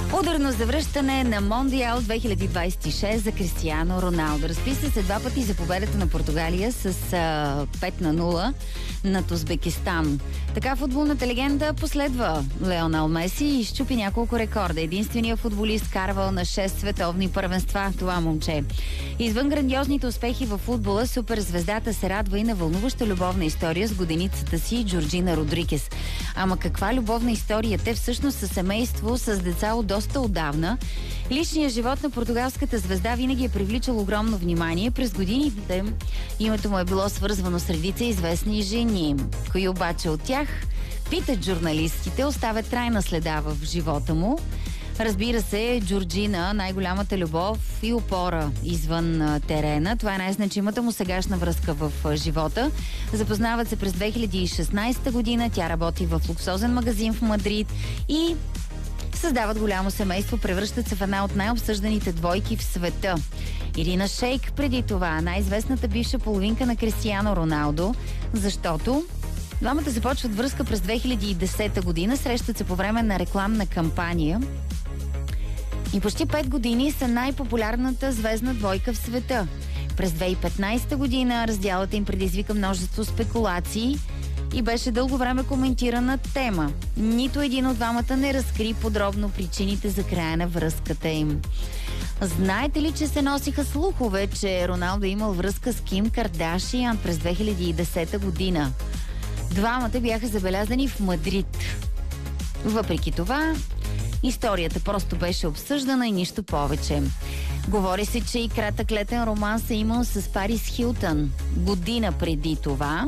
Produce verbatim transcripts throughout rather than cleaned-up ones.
Ударно завръщане на Мондиал две хиляди двадесет и шест за Кристиано Роналдо. Разписа се два пъти за победата на Португалия с а, пет на нула над Узбекистан. Така футболната легенда последва Леонел Меси и изчупи няколко рекорда. Единственият футболист карвал на шест световни първенства, това момче. Извън грандиозните успехи във футбола, суперзвездата се радва и на вълнуваща любовна история с годеницата си Джорджина Родригес. Ама каква любовна история? Те всъщност са семейство с деца от доста отдавна. Личният живот на португалската звезда винаги е привличал огромно внимание. През годините името му е било свързвано с редица известни жени. Кои обаче от тях, питат журналистите, оставят трайна следа в живота му. Разбира се, Джорджина, най-голямата любов и опора извън а, терена. Това е най-значимата му сегашна връзка в а, живота. Запознават се през две хиляди и шестнадесета година. Тя работи в луксозен магазин в Мадрид и създават голямо семейство, превръщат се в една от най-обсъжданите двойки в света. Ирина Шейк преди това, най-известната бивша половинка на Кристиано Роналдо, защото двамата започват връзка през две хиляди и десета година, срещат се по време на рекламна кампания и почти пет години са най-популярната звездна двойка в света. През две хиляди и петнадесета година разделата им предизвика множество спекулации и беше дълго време коментирана тема. Нито един от двамата не разкри подробно причините за края на връзката им. Знаете ли, че се носиха слухове, че Роналдо имал връзка с Ким Кардашиан през две хиляди и десета година? Двамата бяха забелязани в Мадрид. Въпреки това, историята просто беше обсъждана и нищо повече. Говори се, че и кратък летен романс е имал с Парис Хилтън година преди това.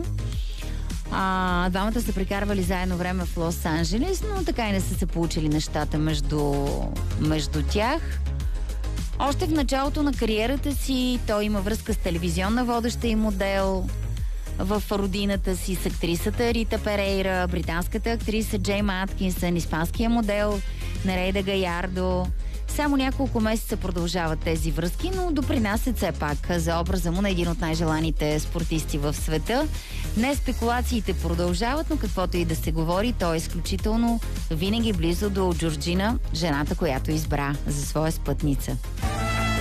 А, двамата са прекарвали заедно време в Лос-Анджелес, но така и не са се получили нещата между, между тях. Още в началото на кариерата си той има връзка с телевизионна водеща и модел в родината си с актрисата Рита Перейра, британската актриса Джейма Аткинсън, испанския модел Нерейда Гаярдо. Само няколко месеца продължават тези връзки, но допринасят все пак за образа му на един от най-желаните спортисти в света. Днес спекулациите продължават, но каквото и да се говори, той е изключително винаги близо до Джорджина, жената, която избра за своя спътница.